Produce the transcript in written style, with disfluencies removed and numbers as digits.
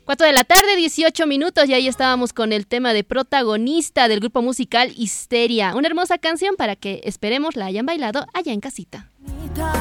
4 de la tarde, 18 minutos, y ahí estábamos con el tema de Protagonista del grupo musical Histeria. Una hermosa canción para que esperemos la hayan bailado allá en casita.